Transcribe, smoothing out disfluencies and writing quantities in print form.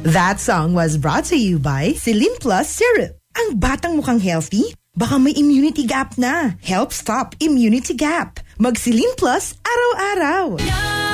That song was brought to you by Celine Plus Syrup. Ang batang mukhang healthy, baka may immunity gap na. Help stop immunity gap. Mag Celine Plus araw-araw.